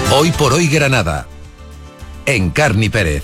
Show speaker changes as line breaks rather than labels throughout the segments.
Hoy por hoy Granada. Encarni Pérez.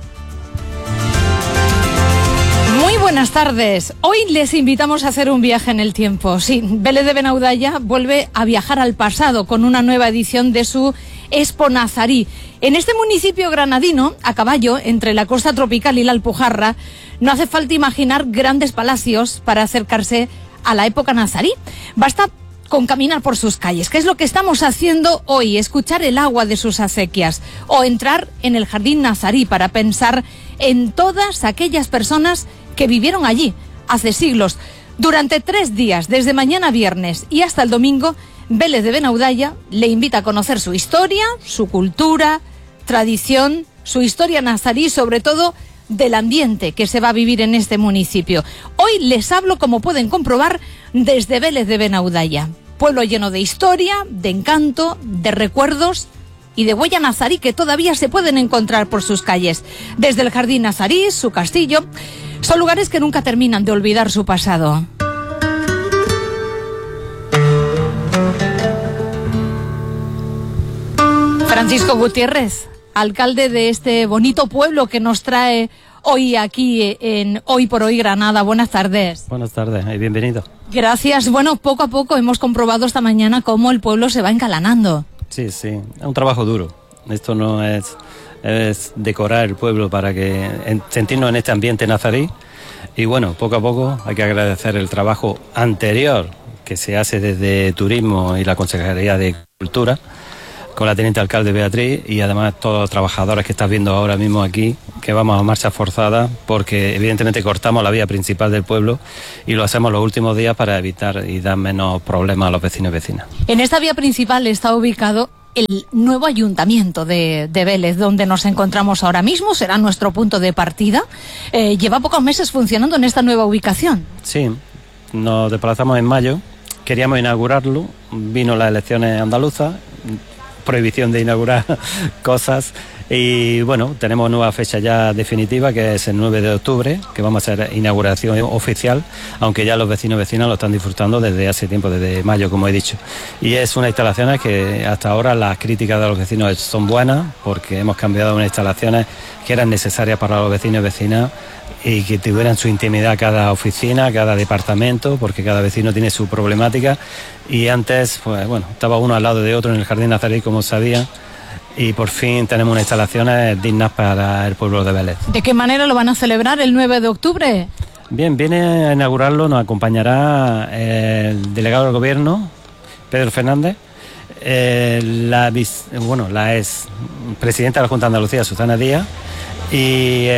Muy buenas tardes. Hoy les invitamos a hacer un viaje en el tiempo. Sí, Vélez de Benaudalla vuelve a viajar al pasado con una nueva edición de su Expo Nazarí. En este municipio granadino, a caballo entre la costa tropical y la Alpujarra, no hace falta imaginar grandes palacios para acercarse a la época nazarí. Basta con caminar por sus calles, que es lo que estamos haciendo hoy, escuchar el agua de sus acequias o entrar en el jardín nazarí para pensar en todas aquellas personas que vivieron allí hace siglos. Durante 3 días, desde mañana viernes y hasta el domingo, Vélez de Benaudalla le invita a conocer su historia, su cultura, tradición, su historia nazarí, sobre todo del ambiente que se va a vivir en este municipio. Hoy les hablo, como pueden comprobar, desde Vélez de Benaudalla, pueblo lleno de historia, de encanto, de recuerdos y de huella nazarí que todavía se pueden encontrar por sus calles. Desde el jardín nazarí, su castillo, son lugares que nunca terminan de olvidar su pasado. Francisco Gutiérrez, alcalde de este bonito pueblo que nos trae hoy aquí en Hoy por Hoy Granada. Buenas tardes.
Buenas tardes y bienvenido.
Gracias. Bueno, poco a poco hemos comprobado esta mañana cómo el pueblo se va encalanando.
Sí, es un trabajo duro. Esto no es decorar el pueblo para que sentirnos en este ambiente nazarí. Y bueno, poco a poco hay que agradecer el trabajo anterior que se hace desde Turismo y la Consejería de Cultura, con la teniente alcalde Beatriz y además todos los trabajadores que estás viendo ahora mismo aquí, que vamos a marcha forzada porque evidentemente cortamos la vía principal del pueblo y lo hacemos los últimos días para evitar y dar menos problemas a los vecinos y vecinas.
En esta vía principal está ubicado el nuevo ayuntamiento de Vélez, donde nos encontramos ahora mismo, será nuestro punto de partida. Lleva pocos meses funcionando en esta nueva ubicación.
Sí, nos desplazamos en mayo, queríamos inaugurarlo, vino las elecciones andaluzas, prohibición de inaugurar cosas y bueno, tenemos nueva fecha ya definitiva que es el 9 de octubre, que vamos a hacer inauguración oficial, aunque ya los vecinos y vecinas lo están disfrutando desde hace tiempo, desde mayo, como he dicho. Y es una instalación que hasta ahora las críticas de los vecinos son buenas, porque hemos cambiado unas instalaciones que eran necesarias para los vecinos y vecinas y que tuvieran su intimidad cada oficina, cada departamento, porque cada vecino tiene su problemática. Y antes, pues bueno, estaba uno al lado de otro en el jardín nazarí, como sabían, y por fin tenemos unas instalaciones dignas para el pueblo de Vélez.
¿De qué manera lo van a celebrar el 9 de octubre?
Bien, viene a inaugurarlo, nos acompañará el delegado del gobierno, Pedro Fernández, la ex presidenta de la Junta de Andalucía, Susana Díaz, y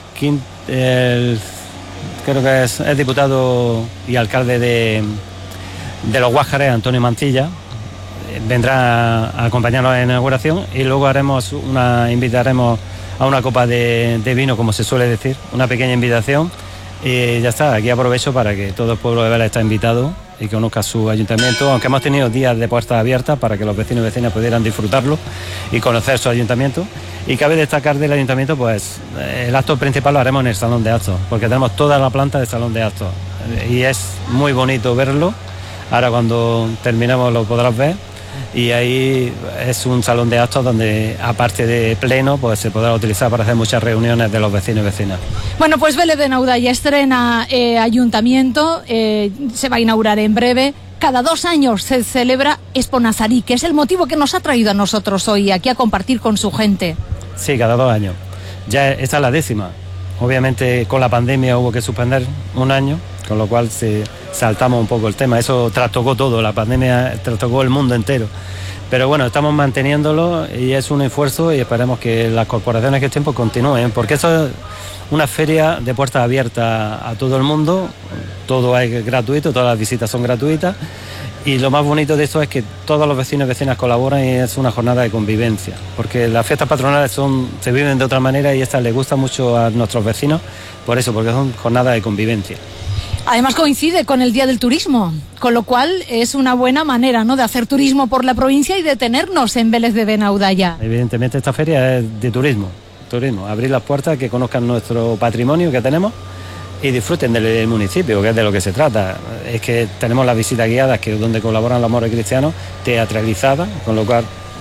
creo que es el diputado y alcalde de Los Guájares, Antonio Mancilla, vendrá a acompañarnos en la inauguración y luego invitaremos a una copa de vino, como se suele decir, una pequeña invitación y ya está. Aquí aprovecho para que todo el pueblo de Vélez está invitado y conozca su ayuntamiento, aunque hemos tenido días de puertas abiertas para que los vecinos y vecinas pudieran disfrutarlo y conocer su ayuntamiento. Y cabe destacar del ayuntamiento, pues el acto principal lo haremos en el salón de actos, porque tenemos toda la planta del salón de actos y es muy bonito verlo. Ahora cuando terminemos lo podrás ver y ahí es un salón de actos donde aparte de pleno pues se podrá utilizar para hacer muchas reuniones de los vecinos y vecinas.
Bueno, pues Vélez de Benaudalla estrena ayuntamiento, se va a inaugurar en breve. Cada 2 años se celebra Expo Nazarí, que es el motivo que nos ha traído a nosotros hoy aquí a compartir con su gente.
Sí, cada 2 años. Ya esta es la 10ª. Obviamente con la pandemia hubo que suspender un año, con lo cual saltamos un poco el tema. Eso trastocó todo, la pandemia trastocó el mundo entero. Pero bueno, estamos manteniéndolo y es un esfuerzo y esperemos que las corporaciones que estén pues continúen, porque eso es una feria de puertas abiertas a todo el mundo, todo es gratuito, todas las visitas son gratuitas y lo más bonito de esto es que todos los vecinos y vecinas colaboran y es una jornada de convivencia, porque las fiestas patronales se viven de otra manera y esta les gusta mucho a nuestros vecinos, por eso, porque son jornadas de convivencia.
Además coincide con el Día del Turismo, con lo cual es una buena manera, ¿no?, de hacer turismo por la provincia y de tenernos en Vélez de Benaudalla.
Evidentemente esta feria es de turismo, abrir las puertas, que conozcan nuestro patrimonio que tenemos y disfruten del municipio, que es de lo que se trata. Es que tenemos las visitas guiadas, que donde colaboran los moros cristianos, teatralizadas, con lo cual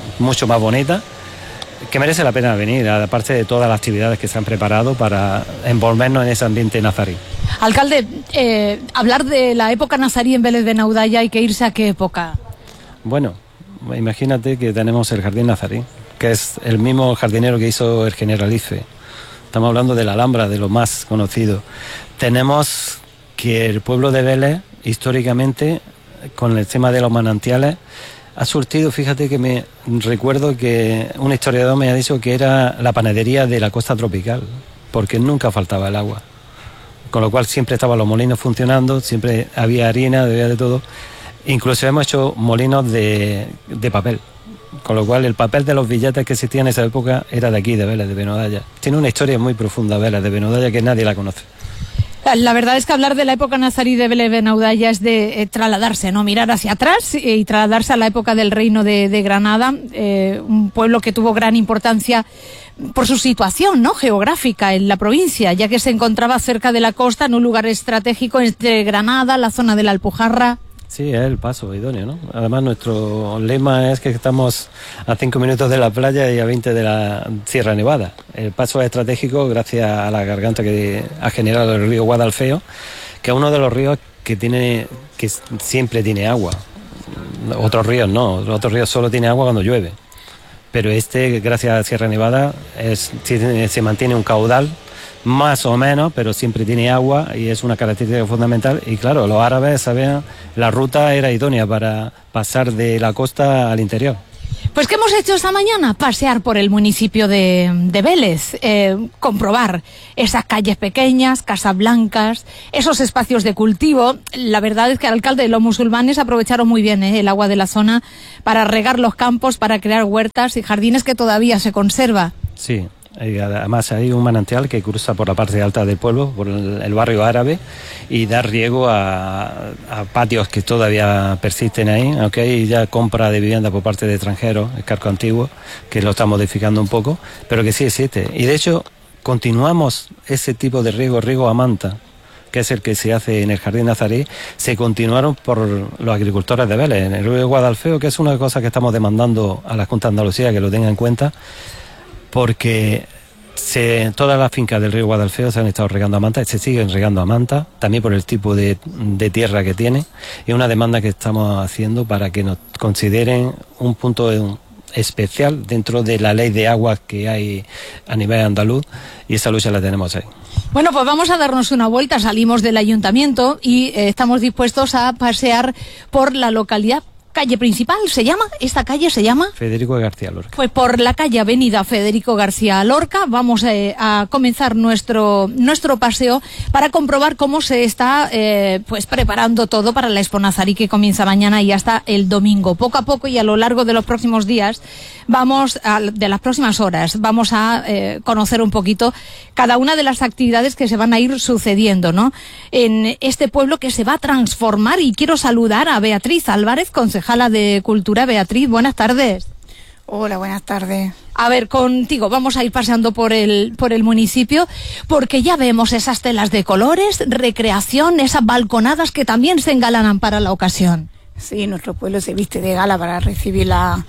mucho más bonita, que merece la pena venir, aparte de todas las actividades que se han preparado para envolvernos en ese ambiente nazarí.
Alcalde, hablar de la época nazarí en Vélez de Naudaya, ¿hay que irse a qué época?
Bueno, imagínate que tenemos el jardín nazarí, que es el mismo jardinero que hizo el Generalife. Estamos hablando de la Alhambra, de lo más conocido. Tenemos que el pueblo de Vélez, históricamente, con el tema de los manantiales, ha surtido, fíjate que me recuerdo que un historiador me ha dicho que era la panadería de la costa tropical, porque nunca faltaba el agua. Con lo cual siempre estaban los molinos funcionando, siempre había harina, había de todo. Incluso hemos hecho molinos de papel. Con lo cual el papel de los billetes que existían en esa época era de aquí, de Vélez de Benodalla. Tiene una historia muy profunda Vélez de Benodalla que nadie la conoce.
La verdad es que hablar de la época nazarí de Vélez de Naudaya es de trasladarse, ¿no? Mirar hacia atrás y trasladarse a la época del reino de Granada, un pueblo que tuvo gran importancia por su situación, ¿no?, geográfica en la provincia, ya que se encontraba cerca de la costa, en un lugar estratégico entre Granada, la zona de la Alpujarra. Sí,
es el paso idóneo, ¿no? Además, nuestro lema es que estamos a 5 minutos de la playa y a 20 de la Sierra Nevada. El paso es estratégico gracias a la garganta que ha generado el río Guadalfeo, que es uno de los ríos que siempre tiene agua. Otros ríos no, otros ríos solo tiene agua cuando llueve. Pero gracias a la Sierra Nevada, se mantiene un caudal más o menos, pero siempre tiene agua y es una característica fundamental. Y claro, los árabes sabían, la ruta era idónea para pasar de la costa al interior.
Pues ¿qué hemos hecho esta mañana? Pasear por el municipio de Vélez, comprobar esas calles pequeñas, casas blancas, esos espacios de cultivo. La verdad es que el alcalde y los musulmanes aprovecharon muy bien el agua de la zona para regar los campos, para crear huertas y jardines que todavía se conserva.
Sí. Además hay un manantial que cruza por la parte alta del pueblo, por el barrio árabe, y da riego a patios que todavía persisten ahí, aunque hay ya compra de vivienda por parte de extranjeros, el casco antiguo, que lo está modificando un poco, pero que sí existe. Y de hecho continuamos ese tipo de riego a manta, que es el que se hace en el Jardín Nazarí, se continuaron por los agricultores de Vélez, en el río Guadalfeo, que es una cosa que estamos demandando a la Junta de Andalucía que lo tenga en cuenta, porque todas las fincas del río Guadalfeo se han estado regando a manta y se siguen regando a manta, también por el tipo de tierra que tiene, y una demanda que estamos haciendo para que nos consideren un punto especial dentro de la ley de aguas que hay a nivel andaluz, y esa lucha la tenemos ahí.
Bueno, pues vamos a darnos una vuelta, salimos del ayuntamiento y estamos dispuestos a pasear por la localidad. ¿Calle principal se llama? ¿Esta calle se llama?
Federico García Lorca.
Pues por la calle Avenida Federico García Lorca vamos a comenzar nuestro paseo para comprobar cómo se está pues preparando todo para la Expo Nazarí que comienza mañana y hasta el domingo. Poco a poco y a lo largo de los próximos días, de las próximas horas, vamos a conocer un poquito cada una de las actividades que se van a ir sucediendo, ¿no?, en este pueblo que se va a transformar. Y quiero saludar a Beatriz Álvarez, concejala de Cultura. Beatriz, buenas tardes.
Hola, buenas tardes.
A ver, contigo vamos a ir paseando por el municipio, porque ya vemos esas telas de colores, recreación, esas balconadas que también se engalanan para la ocasión.
Sí, nuestro pueblo se viste de gala para recibir la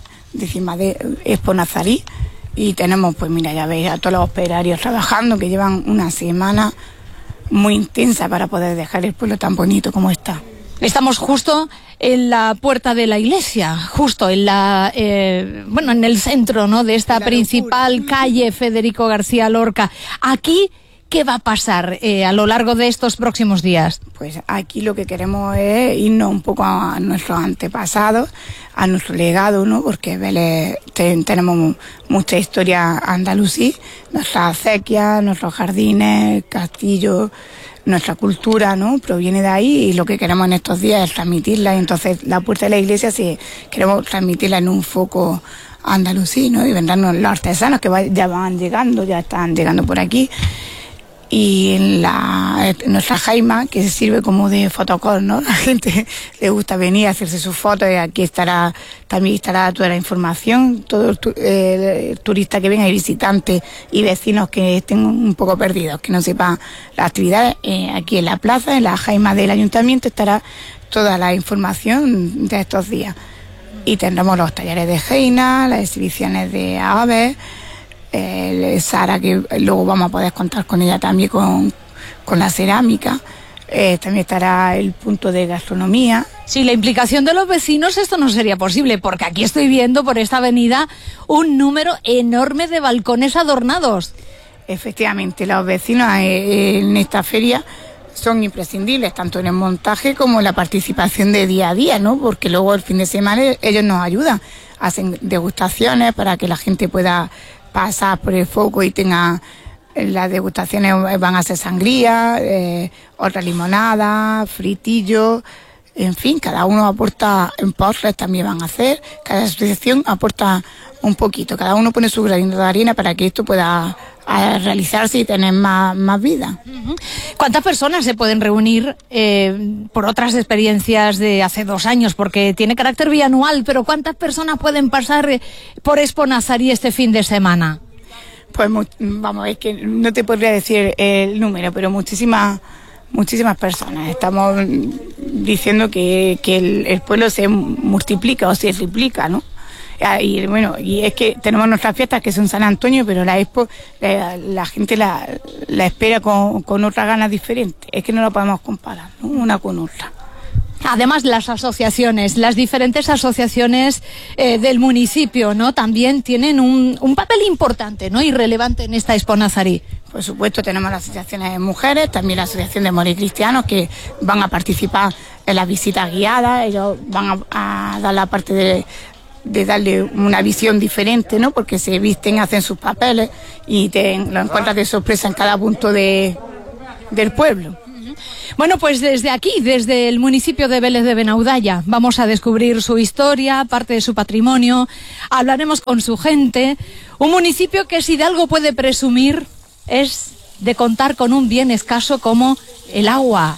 10ª Expo Nazarí. Y tenemos, pues mira, ya veis a todos los operarios trabajando, que llevan una semana muy intensa para poder dejar el pueblo tan bonito como está.
Estamos justo en la puerta de la iglesia, justo en en el centro, ¿no?, de esta principal calle Federico García Lorca. Aquí, ¿qué va a pasar a lo largo de estos próximos días?
Pues aquí lo que queremos es irnos un poco a nuestros antepasados, a nuestro legado, ¿no?, porque Vélez tenemos mucha historia andalusí, nuestras acequias, nuestros jardines, castillos, nuestra cultura, ¿no?, proviene de ahí, y lo que queremos en estos días es transmitirla. Y entonces la puerta de la iglesia queremos transmitirla en un foco andalusí, ¿no?, y vendrán los artesanos que ya están llegando por aquí. Y nuestra jaima, que se sirve como de fotocall, ¿no? La gente le gusta venir a hacerse sus fotos, y aquí también estará toda la información, todo el turista que venga, y visitantes y vecinos que estén un poco perdidos, que no sepan las actividades. Aquí en la plaza, en la jaima del ayuntamiento, estará toda la información de estos días. Y tendremos los talleres de Heina, las exhibiciones de aves, Sara, que luego vamos a poder contar con ella también con la cerámica. También estará el punto de gastronomía.
Sin la implicación de los vecinos esto no sería posible, porque aquí estoy viendo por esta avenida un número enorme de balcones adornados.
Efectivamente, los vecinos en esta feria son imprescindibles, tanto en el montaje como en la participación de día a día, ¿no? Porque luego el fin de semana ellos nos ayudan, hacen degustaciones para que la gente pueda pasar por el foco y tenga... Las degustaciones van a ser sangría, otra limonada, fritillos, en fin, cada uno aporta, en postres también van a hacer, cada asociación aporta un poquito, cada uno pone su granito de arena para que esto pueda realizarse y tener más vida.
¿Cuántas personas se pueden reunir por otras experiencias de hace 2 años? Porque tiene carácter bianual, pero ¿cuántas personas pueden pasar por Expo Nazarí este fin de semana?
Pues vamos, es que no te podría decir el número, pero muchísimas personas. Estamos diciendo que el pueblo se multiplica o se triplica, ¿no? Y bueno, y es que tenemos nuestras fiestas que son San Antonio, pero la Expo la gente la espera con otras ganas diferentes. Es que no la podemos comparar, ¿no? Una con otra.
Además, las asociaciones, las diferentes asociaciones del municipio, ¿no? También tienen un papel importante, ¿no? Y relevante en esta Expo Nazarí.
Por supuesto, tenemos las asociaciones de mujeres, también la Asociación de Moricristianos, que van a participar en las visitas guiadas. Ellos van a dar la parte de darle una visión diferente, ¿no? Porque se visten, hacen sus papeles y lo encuentras de sorpresa en cada punto del pueblo.
Bueno, pues desde aquí, desde el municipio de Vélez de Benaudalla, vamos a descubrir su historia, parte de su patrimonio, hablaremos con su gente, un municipio que si de algo puede presumir es de contar con un bien escaso como el agua.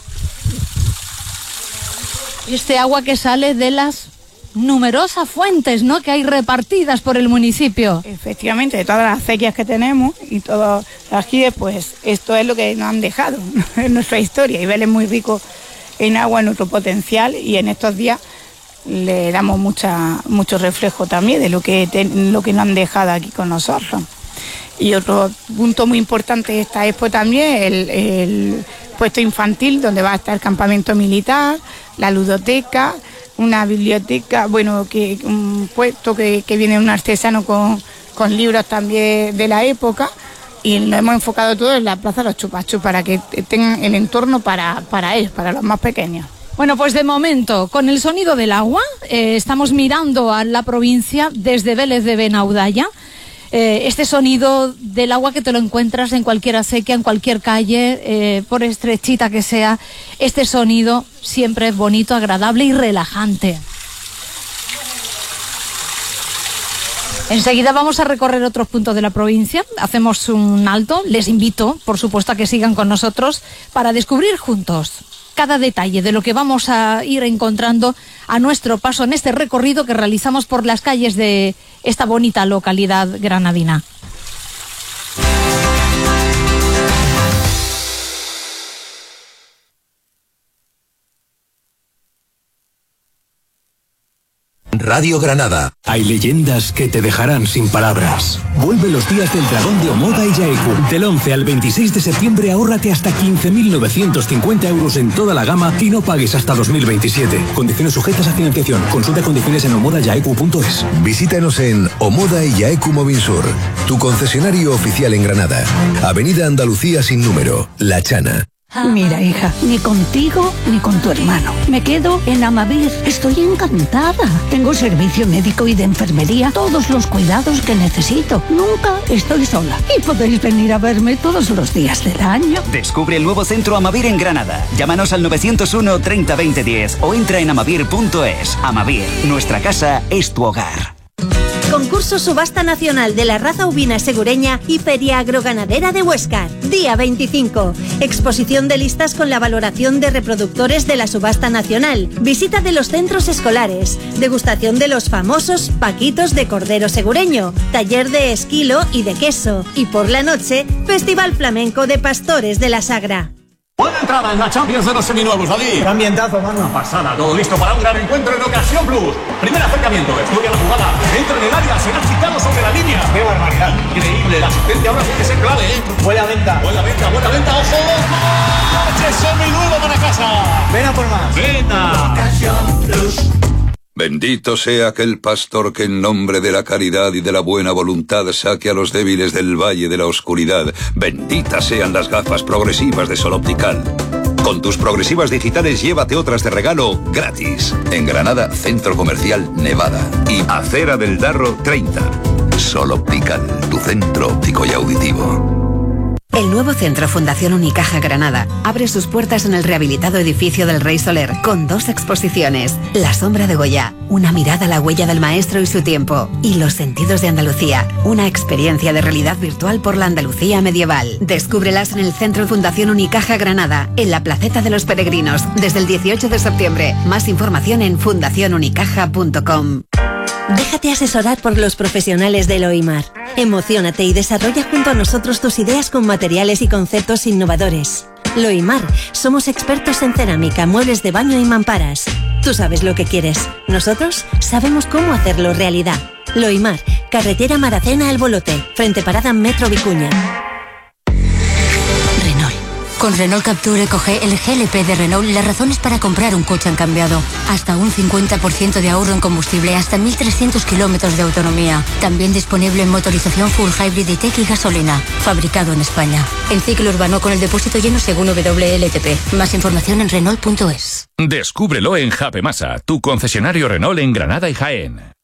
Este agua que sale de las numerosas fuentes, ¿no?, que hay repartidas por el municipio.
Efectivamente, de todas las acequias que tenemos y todas las guías, pues esto es lo que nos han dejado en nuestra historia. Y Vélez es muy rico en agua, en nuestro potencial, y en estos días le damos mucho reflejo también de lo que nos han dejado aquí con nosotros. Y otro punto muy importante de esta expo también es el puesto infantil, donde va a estar el campamento militar, la ludoteca, una biblioteca, bueno, un puesto que viene un artesano con libros también de la época, y lo hemos enfocado todo en la Plaza de los Chupachus para que tengan el entorno para ellos, para los más pequeños.
Bueno, pues de momento, con el sonido del agua, estamos mirando a la provincia desde Vélez de Benaudalla. Este sonido del agua que te lo encuentras en cualquier acequia, en cualquier calle, por estrechita que sea, este sonido siempre es bonito, agradable y relajante. Enseguida vamos a recorrer otros puntos de la provincia, hacemos un alto, les invito, por supuesto, a que sigan con nosotros para descubrir juntos cada detalle de lo que vamos a ir encontrando a nuestro paso en este recorrido que realizamos por las calles de esta bonita localidad granadina.
Radio Granada.
Hay leyendas que te dejarán sin palabras. Vuelve los días del dragón de Omoda y Yaeku. Del 11 al 26 de septiembre ahórrate hasta 15.950 euros en toda la gama y no pagues hasta 2027. Condiciones sujetas a financiación. Consulta condiciones en omodayaeku.es.
Visítanos en Omoda y Yaeku Movinsur, tu concesionario oficial en Granada. Avenida Andalucía sin número, La Chana.
Mira, hija, ni contigo ni con tu hermano. Me quedo en Amavir. Estoy encantada. Tengo servicio médico y de enfermería, todos los cuidados que necesito. Nunca estoy sola. Y podéis venir a verme todos los días del año.
Descubre el nuevo centro Amavir en Granada. Llámanos al 901 30 20 10 o entra en amavir.es. Amavir, nuestra casa es tu hogar.
Concurso Subasta Nacional de la Raza Ovina Segureña y Feria Agroganadera de Huéscar. Día 25. Exposición de listas con la valoración de reproductores de la Subasta Nacional. Visita de los centros escolares. Degustación de los famosos paquitos de cordero segureño. Taller de esquilo y de queso. Y por la noche, Festival Flamenco de Pastores de la Sagra.
Buena entrada en la Champions de los seminuevos, Adí.
Qué ambientazo, mano.
Una pasada, todo listo para un gran encuentro en Ocasión Plus. Primer acercamiento, estudia la jugada, entra en el área, será citado sobre la línea.
¡Qué barbaridad!
Increíble, la asistencia ahora tiene que ser clave, ¿eh?
Buena venta,
ojo. ¡Coche seminuevo para casa!
ven a por más.
¡Venga!
Ocasión Plus.
Bendito sea aquel pastor que en nombre de la caridad y de la buena voluntad saque a los débiles del valle de la oscuridad. Benditas sean las gafas progresivas de Sol Optical. Con tus progresivas digitales llévate otras de regalo gratis. En Granada, Centro Comercial Nevada. Y Acera del Darro 30. Sol Optical, tu centro óptico y auditivo.
El nuevo Centro Fundación Unicaja Granada abre sus puertas en el rehabilitado edificio del Rey Soler con 2 exposiciones: La sombra de Goya, una mirada a la huella del maestro y su tiempo, y Los sentidos de Andalucía, una experiencia de realidad virtual por la Andalucía medieval. Descúbrelas en el Centro Fundación Unicaja Granada, en la Placeta de los Peregrinos, desde el 18 de septiembre. Más información en fundacionunicaja.com.
Déjate asesorar por los profesionales de Loimar. Emociónate y desarrolla junto a nosotros tus ideas con materiales y conceptos innovadores. Loimar, somos expertos en cerámica, muebles de baño y mamparas. Tú sabes lo que quieres. Nosotros sabemos cómo hacerlo realidad. Loimar, carretera Maracena El Bolote, frente parada Metro Vicuña.
Con Renault Captur EcoG, el GLP de Renault, las razones para comprar un coche han cambiado. Hasta un 50% de ahorro en combustible, hasta 1.300 kilómetros de autonomía. También disponible en motorización full hybrid e-tech y gasolina. Fabricado en España. En ciclo urbano con el depósito lleno según WLTP. Más información en Renault.es.
Descúbrelo en Japemasa, tu concesionario Renault en Granada y Jaén.